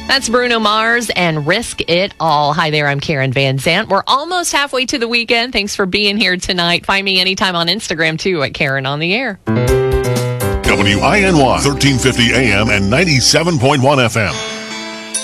That's Bruno Mars and Risk It All. Hi there, I'm Karen Van Zant. We're almost halfway to the weekend. Thanks for being here tonight. Find me anytime on Instagram, too, at Karen on the Air. WINY 1350 AM and 97.1 FM.